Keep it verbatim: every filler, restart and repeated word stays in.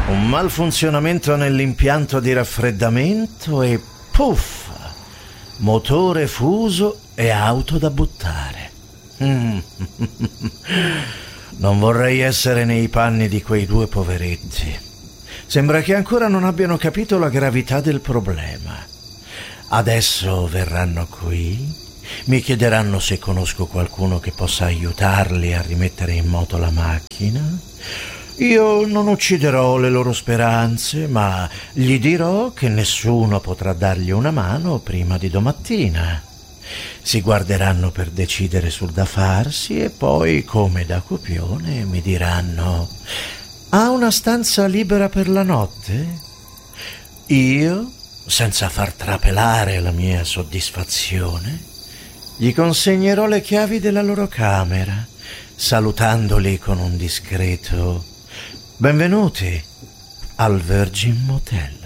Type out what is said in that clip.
Un malfunzionamento nell'impianto di raffreddamento e puff! Motore fuso e auto da buttare. Mm. Non vorrei essere nei panni di quei due poveretti. Sembra che ancora non abbiano capito la gravità del problema. Adesso verranno qui, mi chiederanno se conosco qualcuno che possa aiutarli a rimettere in moto la macchina. Io non ucciderò le loro speranze, ma gli dirò che nessuno potrà dargli una mano prima di domattina. Si guarderanno per decidere sul da farsi e poi, come da copione, mi diranno: ha una stanza libera per la notte? Io, senza far trapelare la mia soddisfazione, gli consegnerò le chiavi della loro camera, salutandoli con un discreto benvenuti al Virgin Motel.